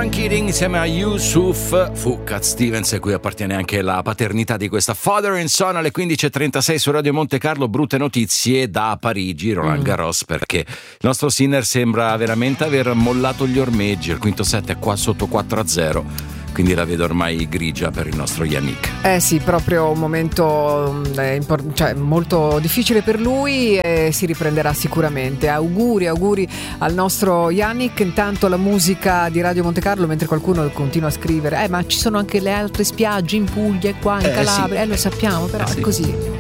Ronan Keating insieme a Yusuf. Fu Cat Stevens, a cui appartiene anche la paternità di questa Father and Son, alle 15.36 su Radio Monte Carlo. Brutte notizie da Parigi, Roland Garros, perché il nostro Sinner sembra veramente aver mollato gli ormeggi. Il quinto set è qua sotto 4-0, quindi la vedo ormai grigia per il nostro Yannick. Sì, proprio un momento molto difficile per lui, e si riprenderà sicuramente. Auguri al nostro Yannick. Intanto la musica di Radio Monte Carlo, mentre qualcuno continua a scrivere ma ci sono anche le altre spiagge in Puglia e qua in Calabria, sì. Lo sappiamo, però sì. è così.